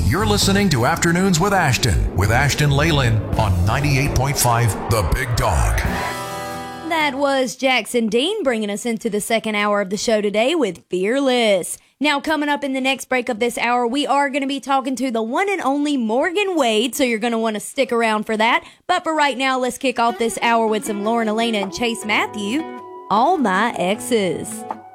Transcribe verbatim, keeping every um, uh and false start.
You're listening to Afternoons with Ashton, with Ashton Leyland on ninety-eight point five The Big Dog. That was Jackson Dean bringing us into the second hour of the show today with Fearless. Now, coming up in the next break of this hour, we are going to be talking to the one and only Morgan Wade, so you're going to want to stick around for that. But for right now, let's kick off this hour with some Lauren Elena and Chase Matthew, All My Exes.